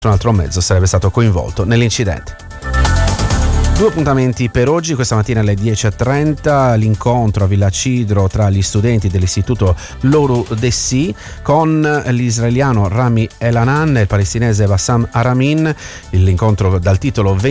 un altro mezzo sarebbe stato coinvolto nell'incidente. Due appuntamenti per oggi: questa mattina alle 10:30 l'incontro a Villa Cidro tra gli studenti dell'istituto Loru Dessi con l'israeliano Rami Elanan e il palestinese Bassam Aramin. L'incontro dal titolo